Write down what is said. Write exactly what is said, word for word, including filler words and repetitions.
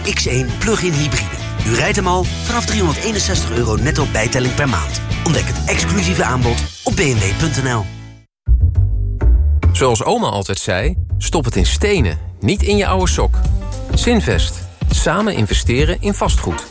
X één plug-in hybride. U rijdt hem al vanaf driehonderdeenenzestig euro netto bijtelling per maand. Ontdek het exclusieve aanbod op b m w punt n l. Zoals oma altijd zei, stop het in stenen, niet in je oude sok. Zinvest. Samen investeren in vastgoed.